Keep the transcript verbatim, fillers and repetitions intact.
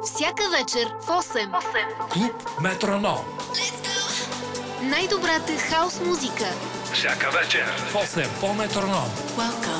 Всяка вечер в осем. Клуб Метроном. Най-добрата хаус музика. Всяка вечер в осем по Метроном.